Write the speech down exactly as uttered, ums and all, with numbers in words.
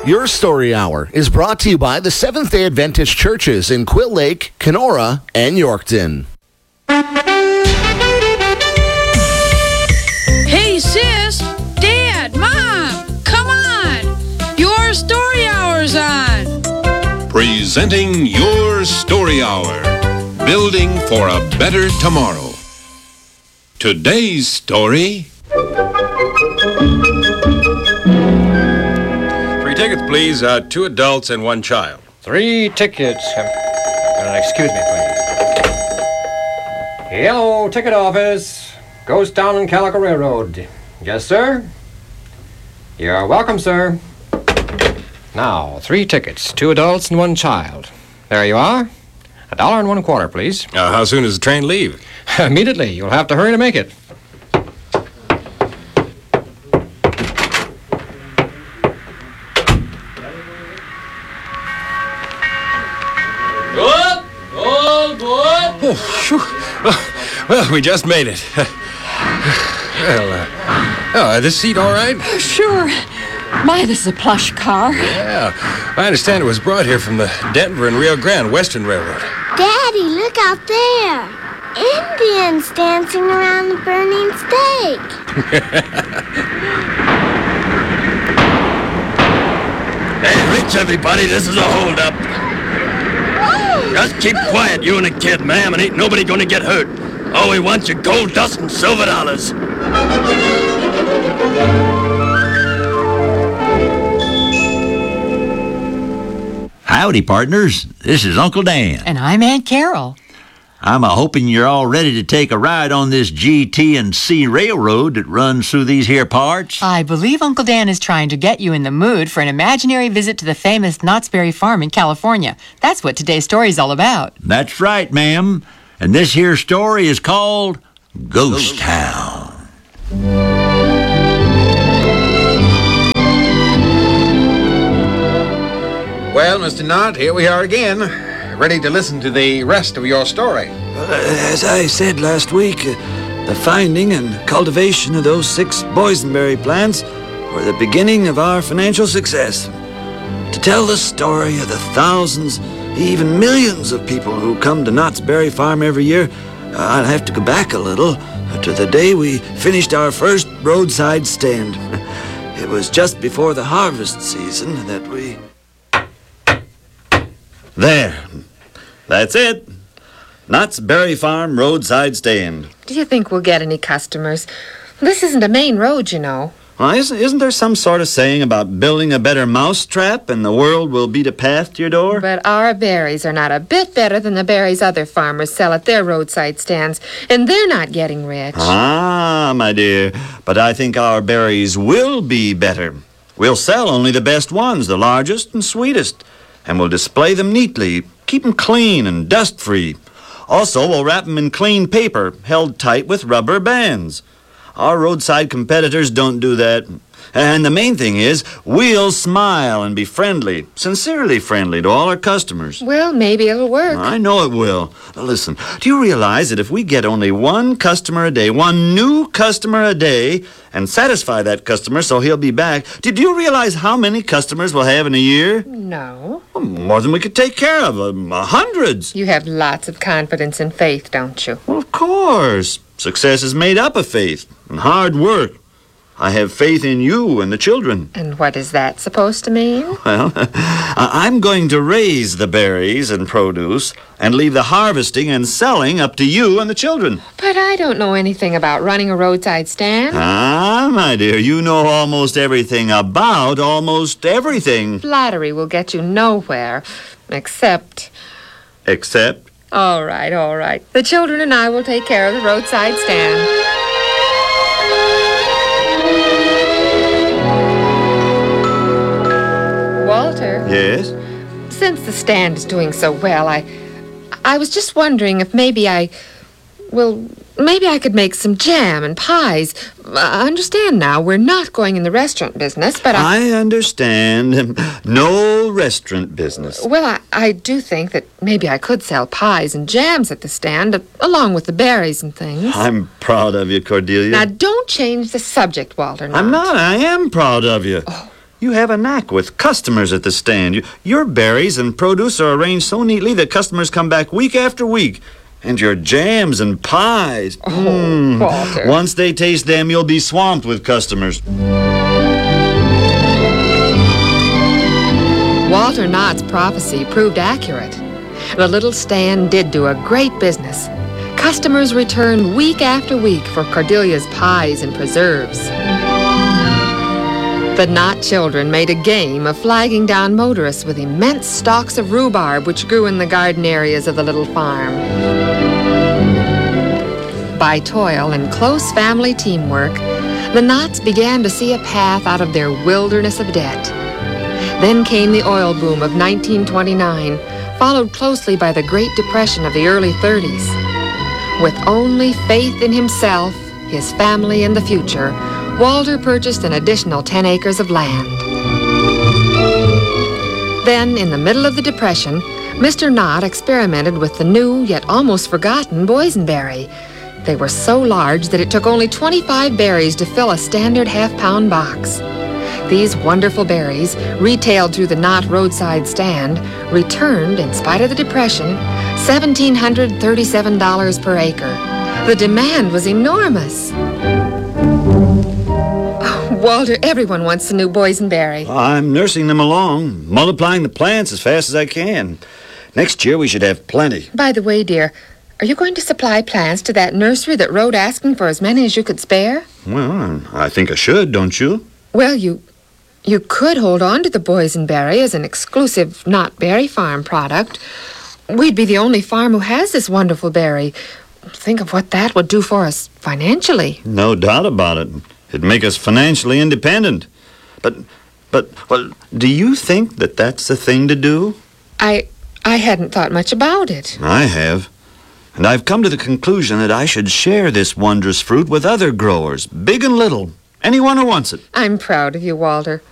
Your Story Hour is brought to you by the Seventh-day Adventist Churches in Quill Lake, Kenora, and Yorkton. Hey, sis, Dad, Mom, come on. Your Story Hour's on. Presenting Your Story Hour, building for a better tomorrow. Today's story... Three tickets, please. Uh, two adults and one child. Three tickets. Um, uh, excuse me, please. Hello, ticket office. Ghost Town and Calico Railroad. Yes, sir? You're welcome, sir. Now, three tickets. Two adults and one child. There you are. A dollar and one quarter, please. Uh, how soon does the train leave? Immediately. You'll have to hurry to make it. Good. All good. Oh, phew. Well, well, we just made it. Well, uh, oh, this seat all right? Sure. My, this is a plush car. Yeah. I understand it was brought here from the Denver and Rio Grande Western Railroad. Daddy, look out there. Indians dancing around the burning stake. Hey, Rich, everybody, this is a holdup. Just keep quiet, you and the kid, ma'am, and ain't nobody gonna get hurt. All we want's your gold dust and silver dollars. Howdy, partners. This is Uncle Dan. And I'm Aunt Carol. I'm a-hoping you're all ready to take a ride on this G T and C railroad that runs through these here parts. I believe Uncle Dan is trying to get you in the mood for an imaginary visit to the famous Knott's Berry Farm in California. That's what today's story is all about. That's right, ma'am. And this here story is called Ghost Town. Well, Mister Knott, here we are again, ready to listen to the rest of your story. Uh, as I said last week, uh, the finding and cultivation of those six boysenberry plants were the beginning of our financial success. To tell the story of the thousands, even millions of people who come to Knott's Berry Farm every year, uh, I'll have to go back a little uh, to the day we finished our first roadside stand. It was just before the harvest season that we... There. That's it. Knott's Berry Farm roadside stand. Do you think we'll get any customers? This isn't a main road, you know. Well, isn't, isn't there some sort of saying about building a better mousetrap and the world will beat a path to your door? But our berries are not a bit better than the berries other farmers sell at their roadside stands, and they're not getting rich. Ah, my dear, but I think our berries will be better. We'll sell only the best ones, the largest and sweetest, and we'll display them neatly, keep them clean and dust-free. Also, we'll wrap them in clean paper, held tight with rubber bands. Our roadside competitors don't do that. And the main thing is, we'll smile and be friendly, sincerely friendly to all our customers. Well, maybe it'll work. I know it will. Now, listen, do you realize that if we get only one customer a day, one new customer a day, and satisfy that customer so he'll be back, did you realize how many customers we'll have in a year? No. Well, more than we could take care of, um, uh, hundreds. You have lots of confidence and faith, don't you? Well, of course. Success is made up of faith and hard work. I have faith in you and the children. And what is that supposed to mean? Well, I'm going to raise the berries and produce and leave the harvesting and selling up to you and the children. But I don't know anything about running a roadside stand. Ah, my dear, you know almost everything about almost everything. Flattery will get you nowhere, except... Except? All right, all right. The children and I will take care of the roadside stand. Walter? Yes? Since the stand is doing so well, I I was just wondering if maybe I... Well, maybe I could make some jam and pies. I understand now we're not going in the restaurant business, but I... I understand. No restaurant business. Well, I, I do think that maybe I could sell pies and jams at the stand, uh, along with the berries and things. I'm proud of you, Cordelia. Now, don't change the subject, Walter. Not. I'm not. I am proud of you. Oh. You have a knack with customers at the stand. You, your berries and produce are arranged so neatly that customers come back week after week. And your jams and pies. Oh, Mm. Walter. Once they taste them, you'll be swamped with customers. Walter Knott's prophecy proved accurate. The little stand did do a great business. Customers returned week after week for Cordelia's pies and preserves. The Knott children made a game of flagging down motorists with immense stalks of rhubarb which grew in the garden areas of the little farm. By toil and close family teamwork, the Knotts began to see a path out of their wilderness of debt. Then came the oil boom of nineteen twenty-nine, followed closely by the Great Depression of the early thirties. With only faith in himself, his family, and the future, Walter purchased an additional ten acres of land. Then, in the middle of the Depression, Mister Knott experimented with the new, yet almost forgotten, boysenberry. They were so large that it took only twenty-five berries to fill a standard half-pound box. These wonderful berries, retailed through the Knott roadside stand, returned, in spite of the Depression, one thousand seven hundred thirty-seven dollars per acre. The demand was enormous. Oh, Walter, everyone wants the new boysenberry. I'm nursing them along, multiplying the plants as fast as I can. Next year we should have plenty. By the way, dear, are you going to supply plants to that nursery that wrote asking for as many as you could spare? Well, I think I should, don't you? Well, you you could hold on to the boysenberry as an exclusive Knott Berry Farm product. We'd be the only farm who has this wonderful berry. Think of what that would do for us financially. No doubt about it. It'd make us financially independent. But, but, well, do you think that that's the thing to do? I I hadn't thought much about it. I have. And I've come to the conclusion that I should share this wondrous fruit with other growers, big and little. Anyone who wants it. I'm proud of you, Walter.